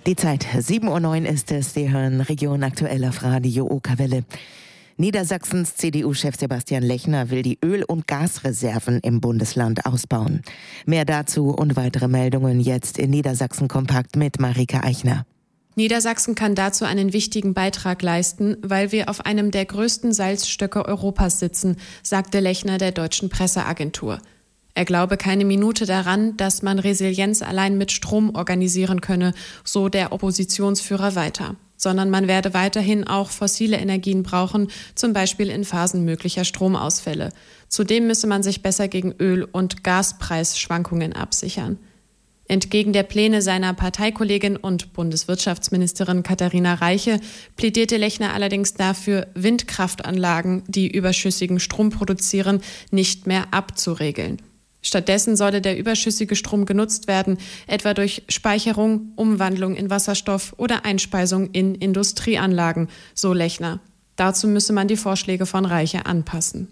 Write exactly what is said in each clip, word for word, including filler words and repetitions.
Die Zeit, sieben Uhr neun ist es. Sie hören Region Aktuell auf Radio Okerwelle. Niedersachsens C D U-Chef Sebastian Lechner will die Öl- und Gasreserven im Bundesland ausbauen. Mehr dazu und weitere Meldungen jetzt in Niedersachsen kompakt mit Marike Eichner. Niedersachsen kann dazu einen wichtigen Beitrag leisten, weil wir auf einem der größten Salzstöcke Europas sitzen, sagte Lechner der deutschen Presseagentur. Er glaube keine Minute daran, dass man Resilienz allein mit Strom organisieren könne, so der Oppositionsführer weiter. Sondern man werde weiterhin auch fossile Energien brauchen, zum Beispiel in Phasen möglicher Stromausfälle. Zudem müsse man sich besser gegen Öl- und Gaspreisschwankungen absichern. Entgegen der Pläne seiner Parteikollegin und Bundeswirtschaftsministerin Katharina Reiche plädierte Lechner allerdings dafür, Windkraftanlagen, die überschüssigen Strom produzieren, nicht mehr abzuregeln. Stattdessen solle der überschüssige Strom genutzt werden, etwa durch Speicherung, Umwandlung in Wasserstoff oder Einspeisung in Industrieanlagen, so Lechner. Dazu müsse man die Vorschläge von Reiche anpassen.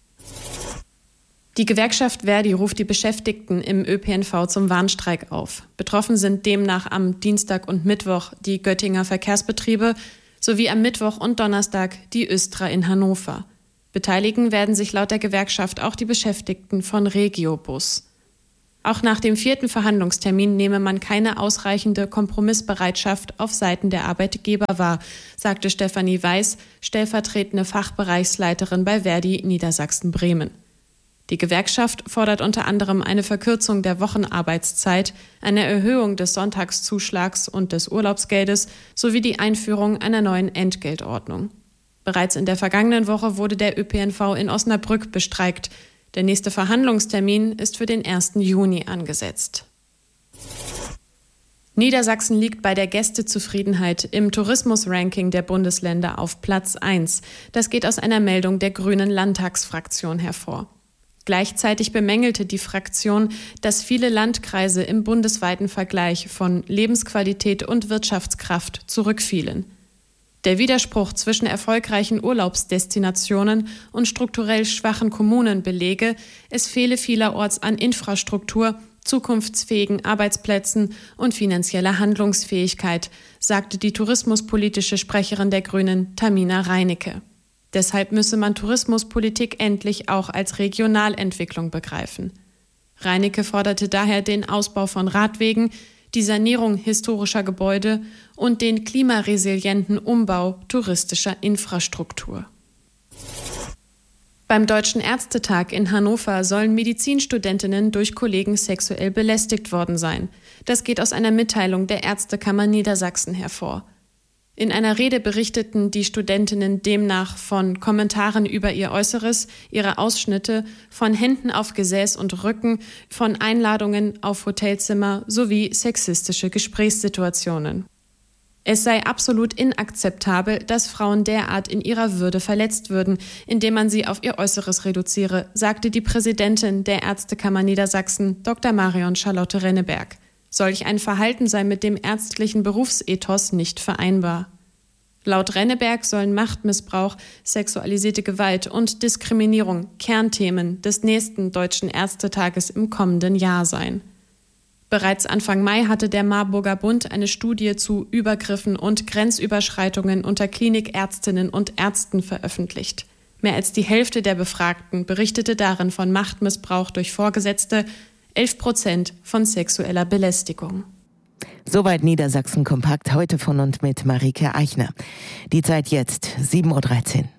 Die Gewerkschaft Verdi ruft die Beschäftigten im Ö P N V zum Warnstreik auf. Betroffen sind demnach am Dienstag und Mittwoch die Göttinger Verkehrsbetriebe sowie am Mittwoch und Donnerstag die Östra in Hannover. Beteiligen werden sich laut der Gewerkschaft auch die Beschäftigten von Regiobus. Auch nach dem vierten Verhandlungstermin nehme man keine ausreichende Kompromissbereitschaft auf Seiten der Arbeitgeber wahr, sagte Stefanie Weiß, stellvertretende Fachbereichsleiterin bei Verdi Niedersachsen-Bremen. Die Gewerkschaft fordert unter anderem eine Verkürzung der Wochenarbeitszeit, eine Erhöhung des Sonntagszuschlags und des Urlaubsgeldes sowie die Einführung einer neuen Entgeltordnung. Bereits in der vergangenen Woche wurde der Ö P N V in Osnabrück bestreikt. Der nächste Verhandlungstermin ist für den ersten Juni angesetzt. Niedersachsen liegt bei der Gästezufriedenheit im Tourismusranking der Bundesländer auf Platz eins. Das geht aus einer Meldung der Grünen Landtagsfraktion hervor. Gleichzeitig bemängelte die Fraktion, dass viele Landkreise im bundesweiten Vergleich von Lebensqualität und Wirtschaftskraft zurückfielen. Der Widerspruch zwischen erfolgreichen Urlaubsdestinationen und strukturell schwachen Kommunen belege, es fehle vielerorts an Infrastruktur, zukunftsfähigen Arbeitsplätzen und finanzieller Handlungsfähigkeit, sagte die tourismuspolitische Sprecherin der Grünen, Tamina Reinecke. Deshalb müsse man Tourismuspolitik endlich auch als Regionalentwicklung begreifen. Reinecke forderte daher den Ausbau von Radwegen, die Sanierung historischer Gebäude und den klimaresilienten Umbau touristischer Infrastruktur. Beim Deutschen Ärztetag in Hannover sollen Medizinstudentinnen durch Kollegen sexuell belästigt worden sein. Das geht aus einer Mitteilung der Ärztekammer Niedersachsen hervor. In einer Rede berichteten die Studentinnen demnach von Kommentaren über ihr Äußeres, ihre Ausschnitte, von Händen auf Gesäß und Rücken, von Einladungen auf Hotelzimmer sowie sexistische Gesprächssituationen. Es sei absolut inakzeptabel, dass Frauen derart in ihrer Würde verletzt würden, indem man sie auf ihr Äußeres reduziere, sagte die Präsidentin der Ärztekammer Niedersachsen, Doktor Marion Charlotte Renneberg. Solch ein Verhalten sei mit dem ärztlichen Berufsethos nicht vereinbar. Laut Renneberg sollen Machtmissbrauch, sexualisierte Gewalt und Diskriminierung Kernthemen des nächsten Deutschen Ärztetages im kommenden Jahr sein. Bereits Anfang Mai hatte der Marburger Bund eine Studie zu Übergriffen und Grenzüberschreitungen unter Klinikärztinnen und Ärzten veröffentlicht. Mehr als die Hälfte der Befragten berichtete darin von Machtmissbrauch durch Vorgesetzte, elf Prozent von sexueller Belästigung. Soweit Niedersachsen kompakt heute von und mit Marike Eichner. Die Zeit jetzt sieben Uhr dreizehn.